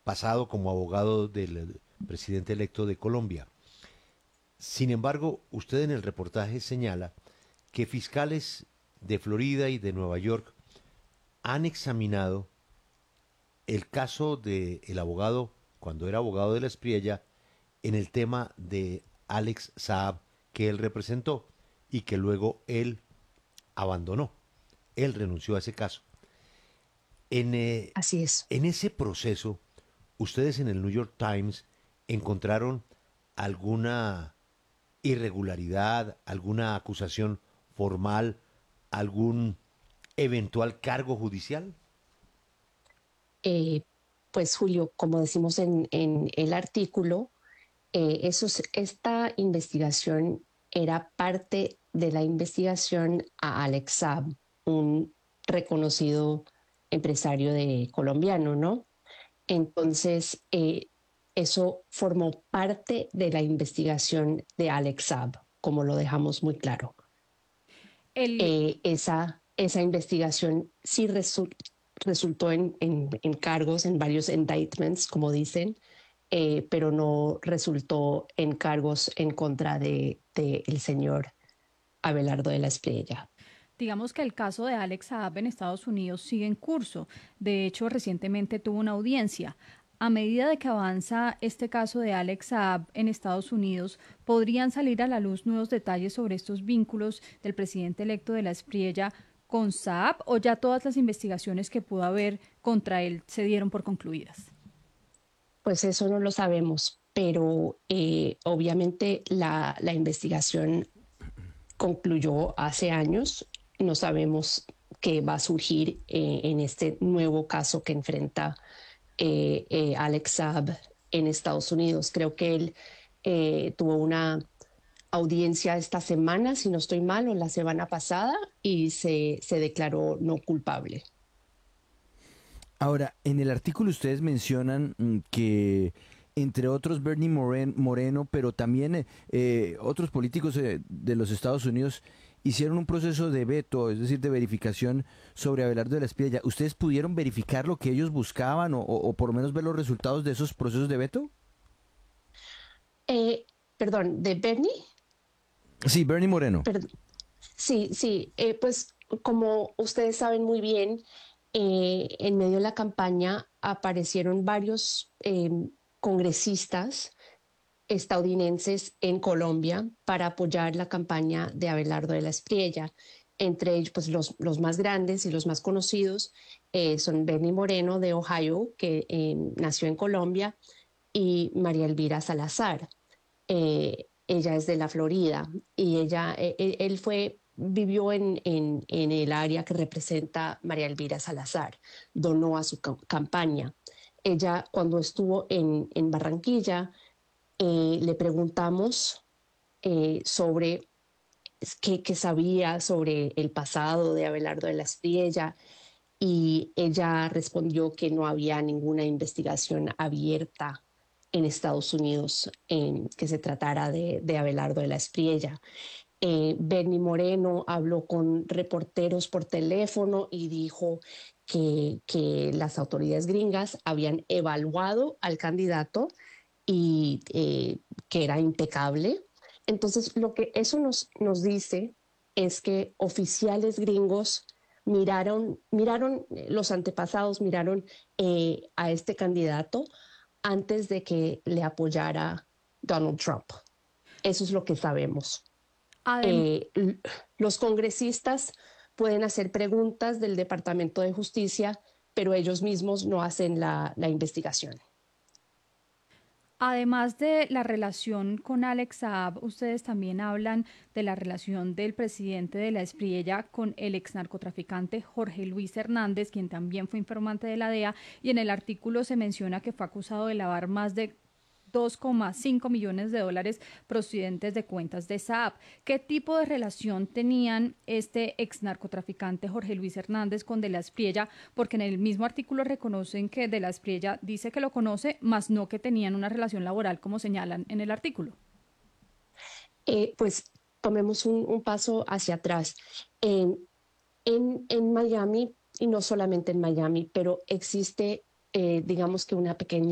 pasado como abogado del presidente electo de Colombia. Sin embargo, usted en el reportaje señala que fiscales de Florida y de Nueva York han examinado el caso del abogado, cuando era abogado de la Espriella, en el tema de Alex Saab que él representó y que luego él abandonó. Él renunció a ese caso. En, eh, Así es. en ese proceso, ustedes en el New York Times encontraron alguna irregularidad, alguna acusación formal, algún eventual cargo judicial. Eh, pues Julio, como decimos en el artículo, esta investigación era parte de la investigación a Alex Saab, un reconocido empresario colombiano, ¿no? Entonces, eso formó parte de la investigación de Alex Saab, como lo dejamos muy claro. El, Esa investigación sí resultó en cargos, en varios indictments, como dicen, pero no resultó en cargos en contra de el señor Abelardo de la Espriella. digamos que el caso de Alex Saab en Estados Unidos sigue en curso. De hecho, recientemente tuvo una audiencia. A medida de que avanza este caso de Alex Saab en Estados Unidos, ¿podrían salir a la luz nuevos detalles sobre estos vínculos del presidente electo de la Espriella con Saab o ya todas las investigaciones que pudo haber contra él se dieron por concluidas? Pues eso no lo sabemos, pero obviamente la investigación concluyó hace años. No sabemos qué va a surgir en este nuevo caso que enfrenta Alex Saab en Estados Unidos. Creo que él tuvo una audiencia esta semana, si no estoy mal, o la semana pasada, y se declaró no culpable. Ahora, en el artículo ustedes mencionan que, entre otros, Moreno, pero también otros políticos de los Estados Unidos hicieron un proceso de veto, es decir, de verificación sobre Abelardo de la Espriella. ¿Ustedes pudieron verificar lo que ellos buscaban o por lo menos ver los resultados de esos procesos de veto? Eh, Perdón, de Bernie. Sí, Bernie Moreno. Perdón. Sí, sí, pues como ustedes saben muy bien, en medio de la campaña aparecieron varios congresistas estadounidenses en Colombia para apoyar la campaña de Abelardo de la Espriella. Entre ellos, pues los más grandes y los más conocidos son Bernie Moreno de Ohio, que nació en Colombia, y María Elvira Salazar. Ella es de la Florida y él vivió en el área que representa María Elvira Salazar, donó a su campaña. Ella, cuando estuvo en Barranquilla, le preguntamos sobre qué sabía sobre el pasado de Abelardo de la Espriella y ella respondió que no había ninguna investigación abierta en Estados Unidos en que se tratara de Abelardo de la Espriella. Bernie Moreno habló con reporteros por teléfono y dijo que las autoridades gringas habían evaluado al candidato y que era impecable. Entonces, lo que eso nos dice es que oficiales gringos miraron los antepasados, miraron a este candidato antes de que le apoyara Donald Trump. Eso es lo que sabemos. Adem- Eh, los congresistas pueden hacer preguntas del Departamento de Justicia, pero ellos mismos no hacen la investigación. Además de la relación con Alex Saab, ustedes también hablan de la relación del presidente de la Espriella con el ex narcotraficante Jorge Luis Hernández, quien también fue informante de la DEA, y en el artículo se menciona que fue acusado de lavar más de 2,5 millones de dólares procedentes de cuentas de Saab. ¿Qué tipo de relación tenían este ex narcotraficante Jorge Luis Hernández con De la Espriella? Porque en el mismo artículo reconocen que De la Espriella dice que lo conoce, más no que tenían una relación laboral como señalan en el artículo. Pues tomemos un paso hacia atrás. En, en Miami, y no solamente en Miami, pero existe, digamos que una pequeña